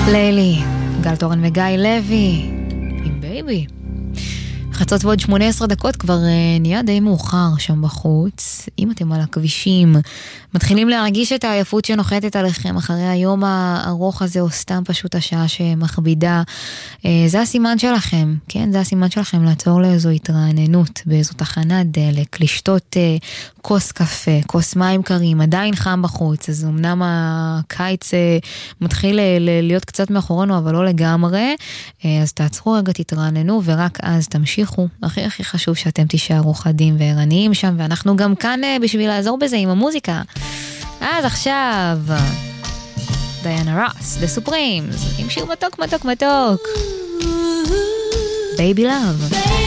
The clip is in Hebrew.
לילי, גל תורן וגיא לוי עם בייבי. חצות ועוד 18 דקות, כבר נהיה די מאוחר שם בחוץ. אם אתם על הכבישים מתחילים להרגיש את העייפות שנוחתת עליכם אחרי היום הארוך הזה, או סתם פשוט השעה שמכבידה, זה הסימן שלכם, כן? זה הסימן שלכם לעצור לאיזו התרעננות, באיזו תחנת דלק, לשתות כוס קפה, כוס מים קרים, עדיין חם בחוץ, אז אמנם הקיץ מתחיל להיות קצת מאחורנו, אבל לא לגמרי, אז תעצרו רגע, תתרעננו, ורק אז תמשיכו. הכי חשוב שאתם תישארו חדים וערניים שם, ואנחנו גם כאן בשביל לעזור בזה עם המוזיקה. אז עכשיו דיאנה רוס, The Supremes, עם שיר מתוק מתוק מתוק, Baby Love.